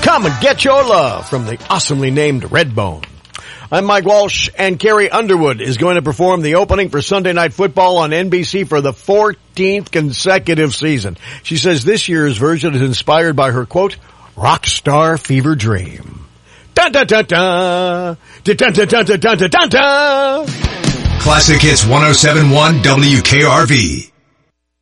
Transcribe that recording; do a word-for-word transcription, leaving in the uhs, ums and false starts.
Come and get your love from the awesomely named Redbone. I'm Mike Walsh, and Carrie Underwood is going to perform the opening for Sunday Night Football on N B C for the fourteenth consecutive season. She says this year's version is inspired by her, quote, rock star fever dream. Dun dun dun dun! Dun dun dun dun dun dun dun dun! Classic Hits one oh seven point one W K R V.